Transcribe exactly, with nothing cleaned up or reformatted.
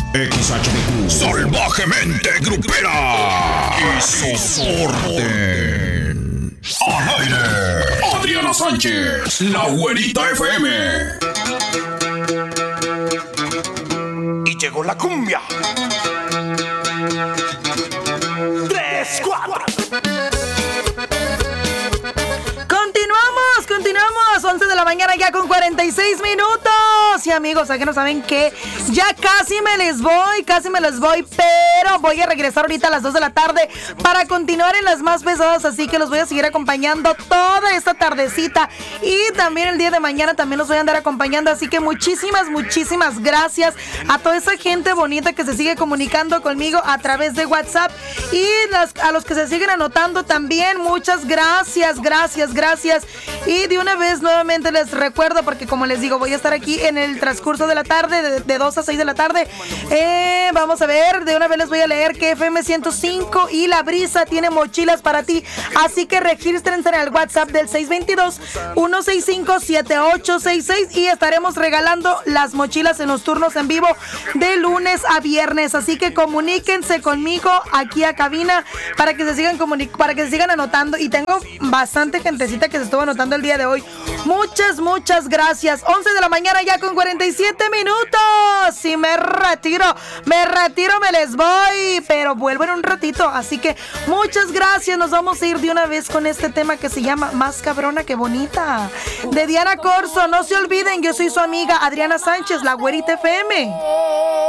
X H D Q, salvajemente grupera. Y soporten. Al aire, Adriana Sánchez, la güerita F M. Y llegó la cumbia. Tres, cuatro. Continuamos, continuamos. once de la mañana ya con cuarenta y seis minutos. Y amigos, ¿a qué no saben qué? Ya casi me les voy, casi me les voy, pero voy a regresar ahorita a las dos de la tarde para continuar en las más pesadas, así que los voy a seguir acompañando toda esta tardecita y también el día de mañana también los voy a andar acompañando, así que muchísimas, muchísimas gracias a toda esa gente bonita que se sigue comunicando conmigo a través de WhatsApp y las, a los que se siguen anotando también, muchas gracias, gracias, gracias. Y de una vez nuevamente les recuerdo, porque como les digo, voy a estar aquí en el transcurso de la tarde, de, de dos a seis de la tarde. Eh, vamos a ver, de una vez les voy a leer que F M ciento cinco y La Brisa tiene mochilas para ti. Así que regístrense en el WhatsApp del seis dos dos, uno seis cinco, siete ocho seis seis y estaremos regalando las mochilas en los turnos en vivo de lunes a viernes. Así que comuníquense conmigo aquí a cabina para que se sigan comunic- para que se sigan anotando. Y tengo bastante gentecita que se estuvo anotando el día de hoy. Muchas, muchas gracias. once de la mañana ya con cuarenta y siete minutos. Si me retiro, me retiro, me les voy, pero vuelvo en un ratito. Así que muchas gracias. Nos vamos a ir de una vez con este tema que se llama Más cabrona que bonita, de Diana Corzo. No se olviden, yo soy su amiga Adriana Sánchez, la güerita F M.